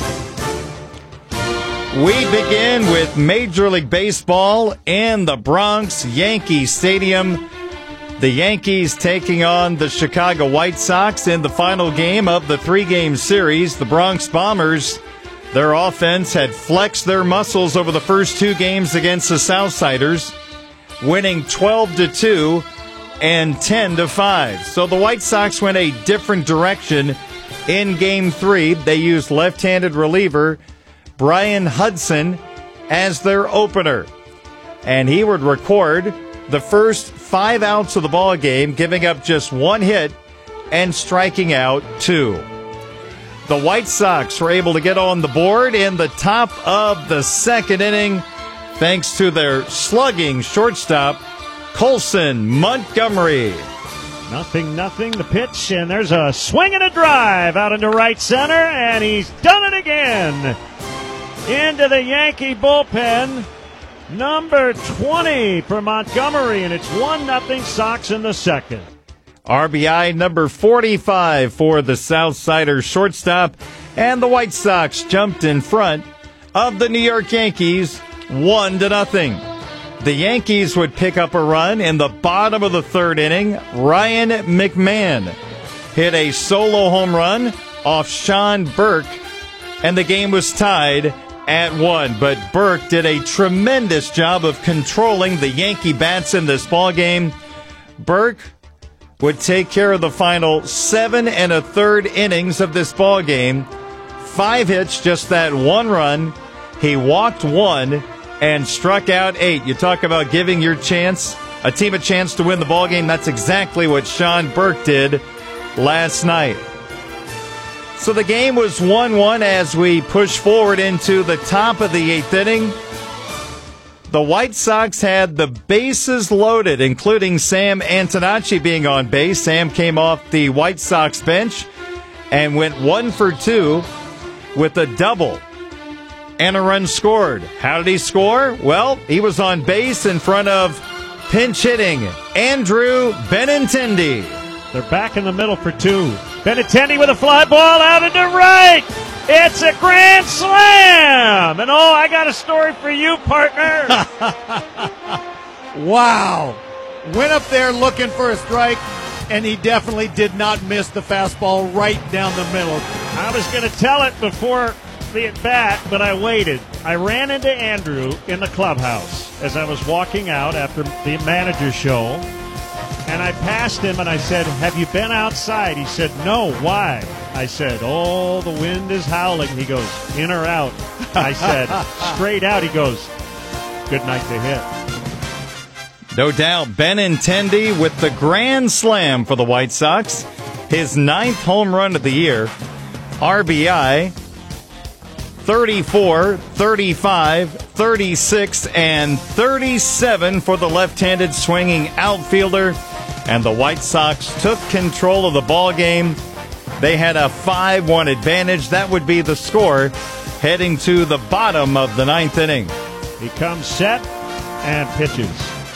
We begin with Major League Baseball in the Bronx Yankee Stadium. The Yankees taking on the Chicago White Sox in the final game of the three-game series. The Bronx Bombers, their offense had flexed their muscles over the first two games against the Southsiders, winning twelve to two and ten to five. So the White Sox went a different direction in Game three. They used left-handed reliever Brian Hudson as their opener, and he would record the first five outs of the ball game, giving up just one hit and striking out two. The White Sox were able to get on the board in the top of the second inning thanks to their slugging shortstop, Colson Montgomery. Nothing, nothing. The pitch, and there's a swing and a drive out into right center, and he's done it again. Into the Yankee bullpen. Number twenty for Montgomery, and it's one nothing Sox in the second. R B I number forty-five for the Southsider shortstop, and the White Sox jumped in front of the New York Yankees one to nothing. The Yankees would pick up a run in the bottom of the third inning. Ryan McMahon hit a solo home run off Sean Burke, and the game was tied at one. But Burke did a tremendous job of controlling the Yankee bats in this ballgame. Burke would take care of the final seven and a third innings of this ballgame. Five hits, just that one run. He walked one and struck out eight. You talk about giving your chance, a team a chance to win the ballgame. That's exactly what Sean Burke did last night. So the game was one one as we push forward into the top of the eighth inning. The White Sox had the bases loaded, including Sam Antonacci being on base. Sam came off the White Sox bench and went one for two with a double and a run scored. How did he score? Well, he was on base in front of pinch hitting Andrew Benintendi. They're back in the middle for two. Benintendi with a fly ball out into right. It's a grand slam. And oh, I got a story for you, partner. Wow. Went up there looking for a strike, and he definitely did not miss the fastball right down the middle. I was going to tell it before the at bat, but I waited. I ran into Andrew in the clubhouse as I was walking out after the manager's show. And I passed him and I said, "Have you been outside?" He said, "No, why?" I said, "Oh, the wind is howling." He goes, "In or out?" I said, "Straight out." He goes, "Good night to hit." No doubt, Benintendi with the grand slam for the White Sox. His ninth home run of the year. R B I, thirty-four, thirty-five, thirty-six, and thirty-seven for the left-handed swinging outfielder. And the White Sox took control of the ball game. They had a five one advantage. That would be the score heading to the bottom of the ninth inning. He comes set and pitches.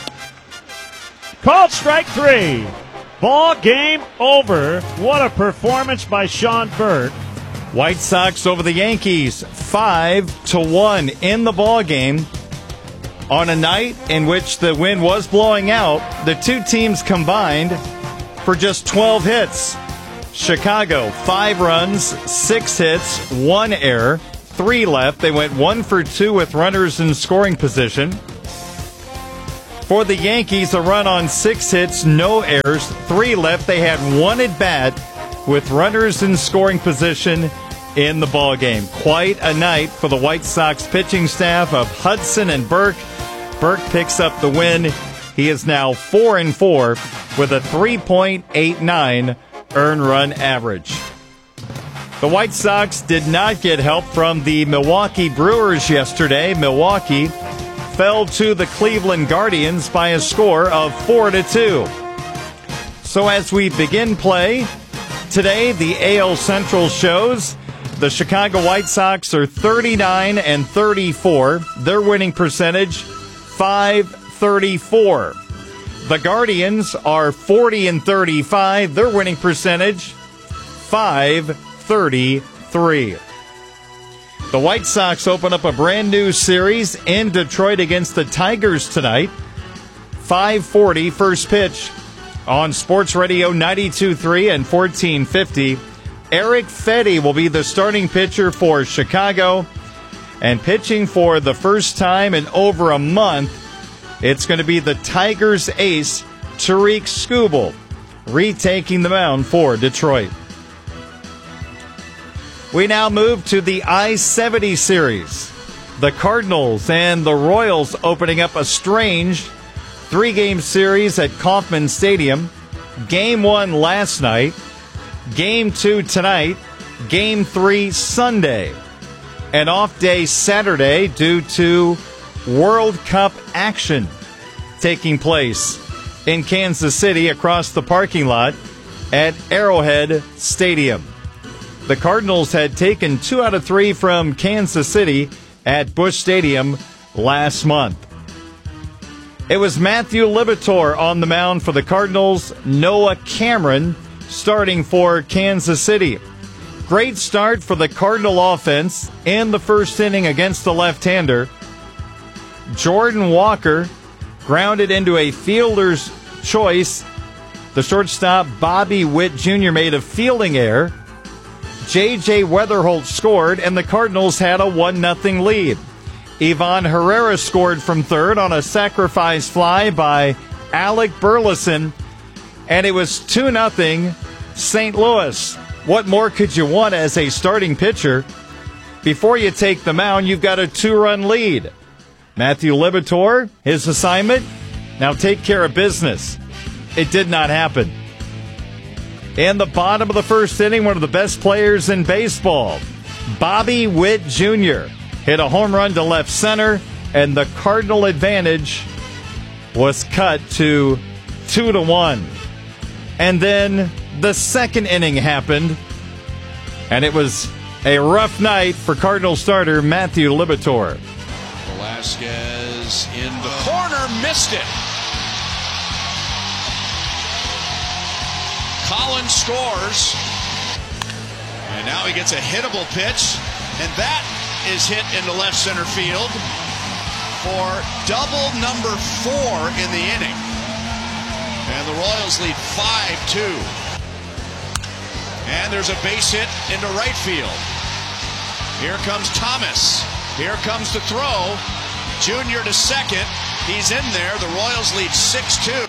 Called strike three. Ball game over. What a performance by Sean Burt. White Sox over the Yankees, five to one in the ball game. On a night in which the wind was blowing out, the two teams combined for just twelve hits. Chicago, five runs, six hits, one error, three left. They went one for two with runners in scoring position. For the Yankees, a run on six hits, no errors, three left. They had one at bat with runners in scoring position in the ballgame. Quite a night for the White Sox pitching staff of Hudson and Burke. Burke picks up the win. He is now four and four with a three point eight nine earned run average. The White Sox did not get help from the Milwaukee Brewers yesterday. Milwaukee fell to the Cleveland Guardians by a score of four to two. So as we begin play today, the A L Central shows the Chicago White Sox are thirty-nine and thirty-four. Their winning percentage, five thirty-four. The Guardians are forty and thirty-five. Their winning percentage, five thirty-three. The White Sox open up a brand new series in Detroit against the Tigers tonight. five forty first pitch on Sports Radio ninety-two point three and fourteen fifty. Eric Fedde will be the starting pitcher for Chicago. And pitching for the first time in over a month, it's going to be the Tigers ace, Tarik Skubal, retaking the mound for Detroit. We now move to the I seventy series. The Cardinals and the Royals opening up a strange three-game series at Kauffman Stadium. Game one last night. Game two tonight. Game three Sunday. An off day Saturday due to World Cup action taking place in Kansas City across the parking lot at Arrowhead Stadium. The Cardinals had taken two out of three from Kansas City at Busch Stadium last month. It was Matthew Liberatore on the mound for the Cardinals, Noah Cameron starting for Kansas City. Great start for the Cardinal offense in the first inning against the left-hander. Jordan Walker grounded into a fielder's choice. The shortstop, Bobby Witt Junior, made a fielding error. J J Weatherholt scored, and the Cardinals had a one nothing lead. Ivan Herrera scored from third on a sacrifice fly by Alec Burleson, and it was two nothing Saint Louis. What more could you want as a starting pitcher? Before you take the mound, you've got a two-run lead. Matthew Liberatore, his assignment, now take care of business. It did not happen. In the bottom of the first inning, one of the best players in baseball, Bobby Witt Junior, hit a home run to left center, and the Cardinal advantage was cut to two to one. And then the second inning happened, and it was a rough night for Cardinal starter Matthew Liberatore. Velasquez in the corner, missed it. Collins scores, and now he gets a hittable pitch, and that is hit into left center field for double number four in the inning. And the Royals lead five two. And there's a base hit into right field. Here comes Thomas. Here comes the throw. Junior to second. He's in there. The Royals lead six two.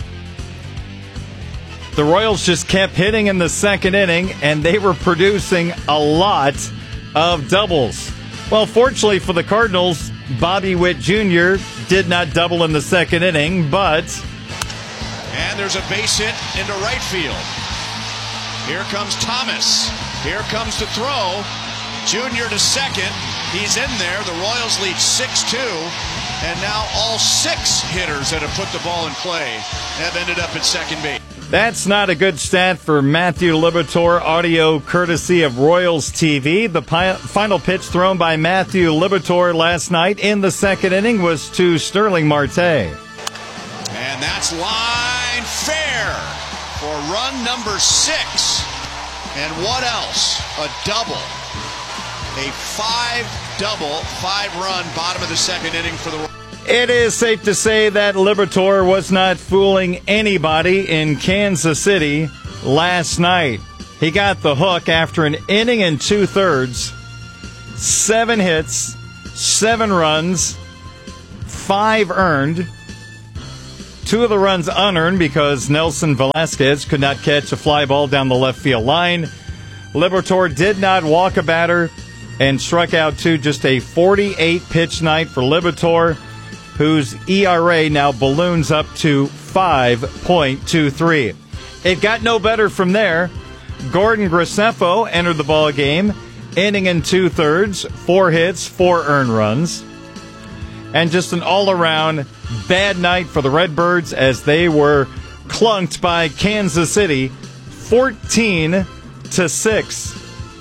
The Royals just kept hitting in the second inning, and they were producing a lot of doubles. Well, fortunately for the Cardinals, Bobby Witt Junior did not double in the second inning, but... And there's a base hit into right field. Here comes Thomas. Here comes the throw. Junior to second. He's in there. The Royals lead six two. And now all six hitters that have put the ball in play have ended up at second base. That's not a good stat for Matthew Liberatore, audio courtesy of Royals T V. The pi- final pitch thrown by Matthew Liberatore last night in the second inning was to Sterling Marte. And that's line fair for run number six. And what else? A double. A five-double, five-run bottom of the second inning for the Royals. It is safe to say that Liberatore was not fooling anybody in Kansas City last night. He got the hook after an inning and two-thirds, seven hits, seven runs, five earned, two of the runs unearned because Nelson Velasquez could not catch a fly ball down the left field line. Liberatore did not walk a batter and struck out two. Just a forty-eight pitch night for Liberatore, whose E R A now balloons up to five point two three. It got no better from there. Gordon Graceffo entered the ball game, inning and two-thirds, four hits, four earned runs. And just an all-around bad night for the Redbirds as they were clunked by Kansas City fourteen to six.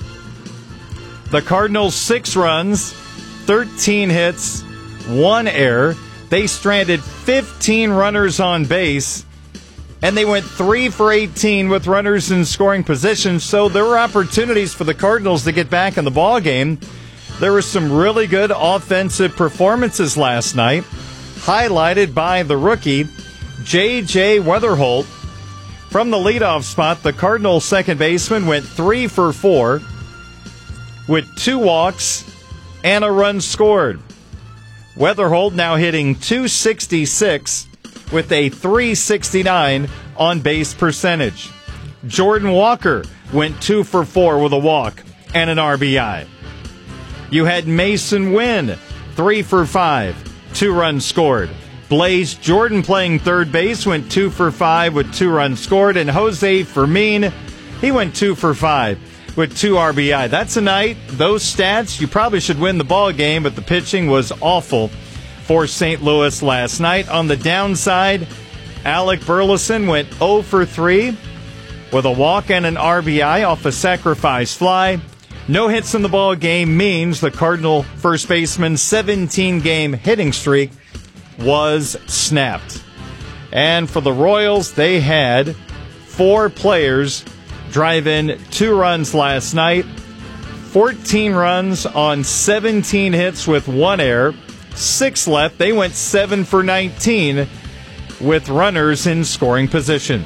The Cardinals, six runs, thirteen hits, one error. They stranded fifteen runners on base, and they went three for eighteen with runners in scoring position, so there were opportunities for the Cardinals to get back in the ballgame. There were some really good offensive performances last night, highlighted by the rookie, J J Weatherholt. From the leadoff spot, the Cardinals second baseman went three for four with two walks and a run scored. Weatherholt now hitting two sixty-six with a three sixty-nine on base percentage. Jordan Walker went two for four with a walk and an R B I. You had Mason Wynn, three for five, two runs scored. Blaze Jordan playing third base went two for five with two runs scored. And Jose Fermin, he went two for five with two R B I. That's a night. Those stats, you probably should win the ball game, but the pitching was awful for Saint Louis last night. On the downside, Alec Burleson went zero for three with a walk and an R B I off a sacrifice fly. No hits in the ball game means the Cardinal first baseman's seventeen-game hitting streak was snapped. And for the Royals, they had four players drive in two runs last night, fourteen runs on seventeen hits with one error, six left. They went seven for nineteen with runners in scoring position.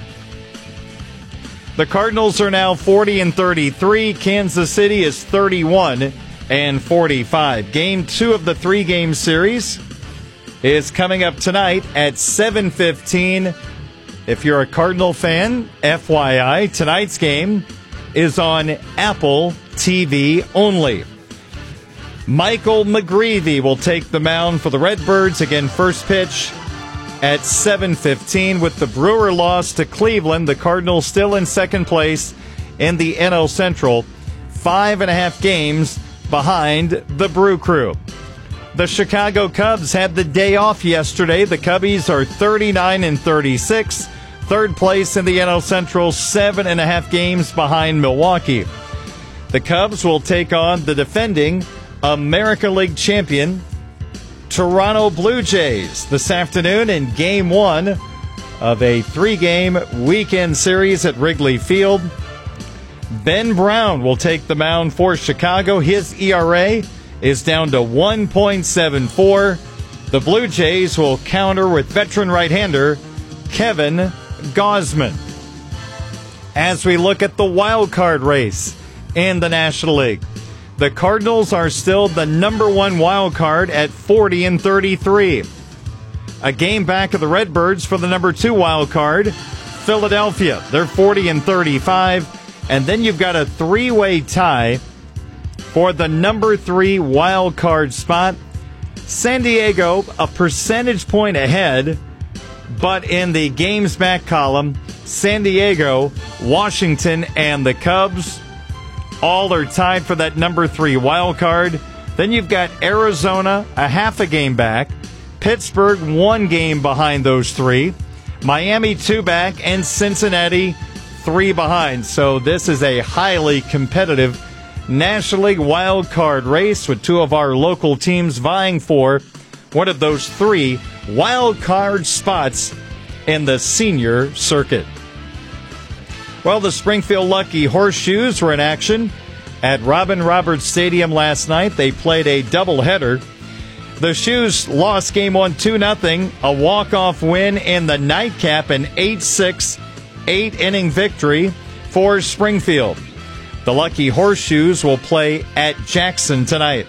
The Cardinals are now forty and thirty-three. Kansas City is thirty-one and forty-five. Game two of the three-game series is coming up tonight at seven fifteen. If you're a Cardinal fan, F Y I, tonight's game is on Apple T V only. Michael McGreevy will take the mound for the Redbirds. Again, first pitch at seven fifteen. With the Brewer loss to Cleveland, the Cardinals still in second place in the N L Central, five and a half games behind the Brew Crew. The Chicago Cubs had the day off yesterday. The Cubbies are thirty-nine and thirty-six, third place in the N L Central, seven and a half games behind Milwaukee. The Cubs will take on the defending American League champion Toronto Blue Jays this afternoon in Game one of a three-game weekend series at Wrigley Field. Ben Brown will take the mound for Chicago. His E R A is down to one point seven four. The Blue Jays will counter with veteran right-hander Kevin Gausman. As we look at the wild card race in the National League, the Cardinals are still the number one wild card at forty and thirty-three. A game back of the Redbirds for the number two wild card, Philadelphia. They're forty and thirty-five. And then you've got a three-way tie for the number three wild card spot. San Diego, a percentage point ahead, but in the games back column, San Diego, Washington, and the Cubs all are tied for that number three wild card. Then you've got Arizona, a half a game back, Pittsburgh, one game behind those three, Miami, two back, and Cincinnati, three behind. So this is a highly competitive National League wild card race with two of our local teams vying for one of those three wild card spots in the senior circuit. Well, the Springfield Lucky Horseshoes were in action at Robin Roberts Stadium last night. They played a doubleheader. The Shoes lost game one two nothing, a walk-off win in the nightcap, an eight six, eight-inning victory for Springfield. The Lucky Horseshoes will play at Jackson tonight.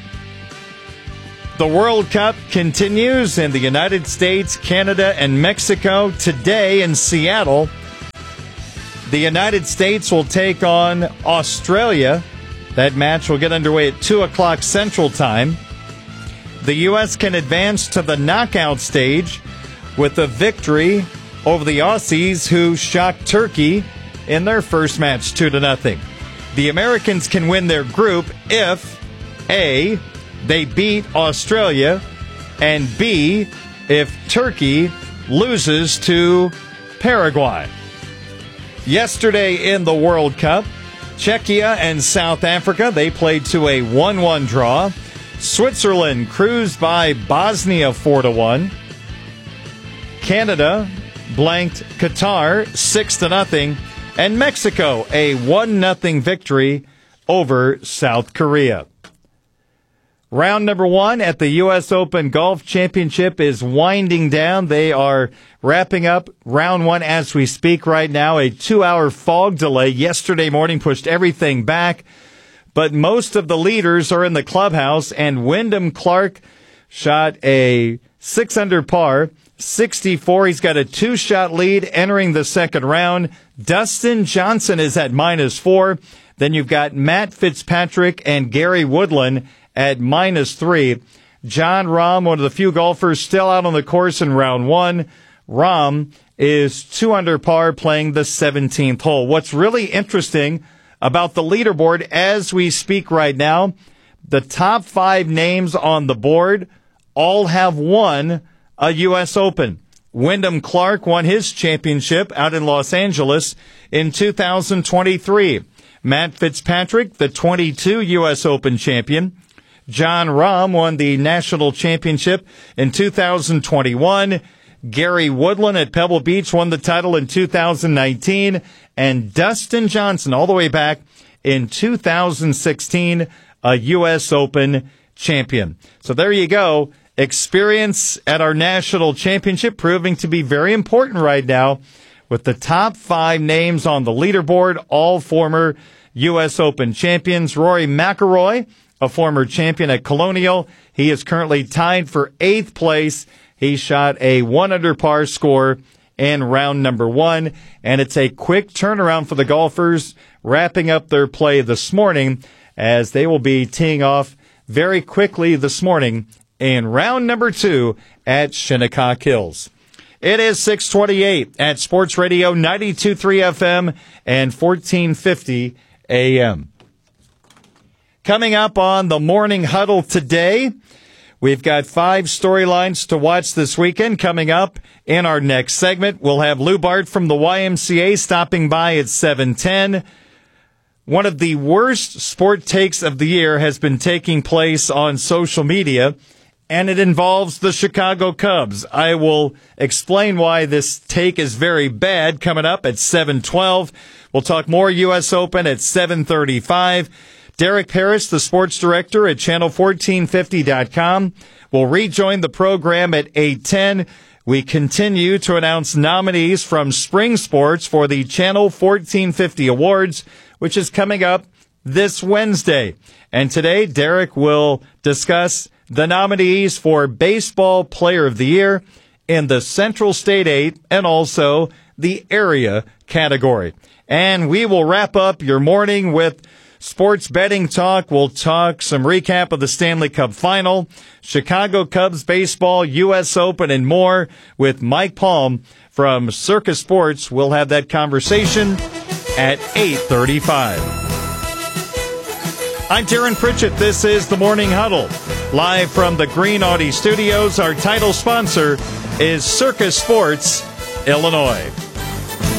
The World Cup continues in the United States, Canada, and Mexico today in Seattle. The United States will take on Australia. That match will get underway at two o'clock Central Time. The U S can advance to the knockout stage with a victory over the Aussies, who shocked Turkey in their first match two to nothing. The Americans can win their group if A, they beat Australia, and B, if Turkey loses to Paraguay. Yesterday in the World Cup, Czechia and South Africa, they played to a one one draw. Switzerland cruised by Bosnia four to one. Canada blanked Qatar six to nothing. And Mexico, a one nothing victory over South Korea. Round number one at the U S Open Golf Championship is winding down. They are wrapping up round one as we speak right now. A two-hour fog delay yesterday morning pushed everything back. But most of the leaders are in the clubhouse, and Wyndham Clark shot a six under par, sixty-four. He's got a two-shot lead entering the second round. Dustin Johnson is at minus four. Then you've got Matt Fitzpatrick and Gary Woodland at minus three. John Rahm, one of the few golfers still out on the course in round one. Rahm is two under par playing the seventeenth hole. What's really interesting about the leaderboard as we speak right now, the top five names on the board all have won a U S Open. Wyndham Clark won his championship out in Los Angeles in two thousand twenty-three. Matt Fitzpatrick, the twenty-two U S Open champion. John Rahm won the national championship in two thousand twenty-one. Gary Woodland at Pebble Beach won the title in two thousand nineteen. And Dustin Johnson, all the way back in two thousand sixteen, a U S Open champion. So there you go. Experience at our national championship proving to be very important right now, with the top five names on the leaderboard, all former U S Open champions. Rory McIlroy, a former champion at Colonial. He is currently tied for eighth place. He shot a one under par score in round number one, and it's a quick turnaround for the golfers wrapping up their play this morning, as they will be teeing off very quickly this morning in round number two at Shinnecock Hills. It is six twenty-eight at Sports Radio ninety-two point three F M and fourteen fifty A M. Coming up on the Morning Huddle today, we've got five storylines to watch this weekend. Coming up in our next segment, we'll have Lou Bart from the Y M C A stopping by at seven ten. One of the worst sport takes of the year has been taking place on social media, and it involves the Chicago Cubs. I will explain why this take is very bad coming up at seven twelve. We'll talk more U S Open at seven thirty-five. Derek Harris, the sports director at channel fourteen fifty dot com, will rejoin the program at eight ten. We continue to announce nominees from Spring Sports for the Channel fourteen fifty Awards, which is coming up this Wednesday. And today, Derek will discuss the nominees for Baseball Player of the Year in the Central State eight and also the area category. And we will wrap up your morning with Sports betting talk. We'll talk some recap of the Stanley Cup Final, Chicago Cubs baseball, U S Open, and more with Mike Palm from Circus Sports. We'll have that conversation at eight thirty-five. I'm Darren Pritchett. This is the Morning Huddle. Live from the Green Audi Studios, our title sponsor is Circus Sports, Illinois.